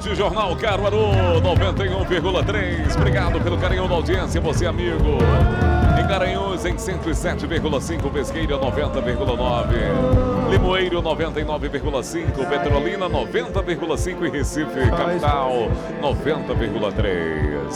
Rádio Jornal Caruaru 91,3. Obrigado pelo carinho da audiência, você amigo. Em Garanhuns em 107,5, Pesqueira 90,9, Limoeiro 99,5, Petrolina 90,5 e Recife, capital 90,3.